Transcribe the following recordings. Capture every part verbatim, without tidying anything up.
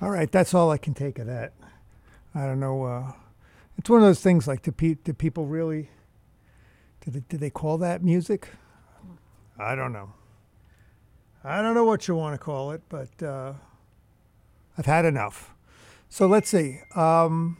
All right, that's all I can take of that. I don't know. Uh, it's one of those things like, do, pe- do people really, do they, do they call that music? I don't know. I don't know what you want to call it, but uh, I've had enough. So let's see. Um,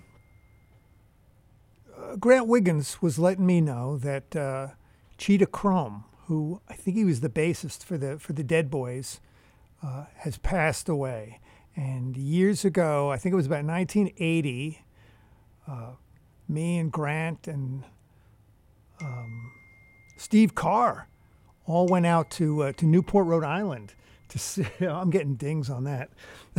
uh, Grant Wiggins was letting me know that uh, Cheetah Chrome, who I think he was the bassist for the for the Dead Boys, uh, has passed away. And years ago, I think it was about nineteen eighty, uh, me and Grant and um, Steve Carr all went out to uh, to Newport, Rhode Island to see. I'm getting dings on that.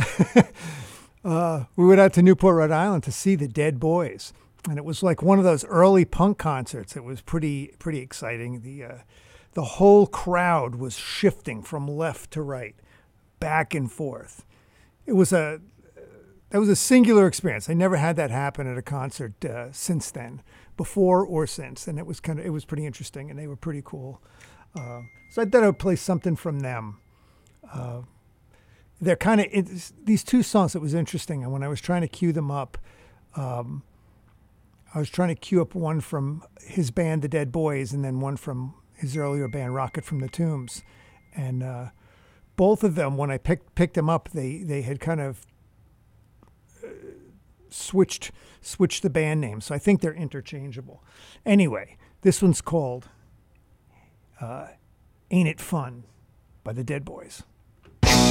uh, we went out to Newport, Rhode Island to see the Dead Boys, and it was like one of those early punk concerts. It was pretty pretty exciting. The uh, the whole crowd was shifting from left to right, back and forth. It was a that was a singular experience. I never had that happen at a concert uh, since then, before or since, and it was kind of it was pretty interesting, and they were pretty cool. Uh, so I thought I would play something from them. Uh, they're kind of these two songs. It was interesting, and when I was trying to cue them up, um, I was trying to cue up one from his band, the Dead Boys, and then one from his earlier band, Rocket from the Tombs, and uh, both of them, when I picked picked them up, they they had kind of uh, switched switched the band names. So I think they're interchangeable. Anyway, this one's called uh, "Ain't It Fun" by the Dead Boys.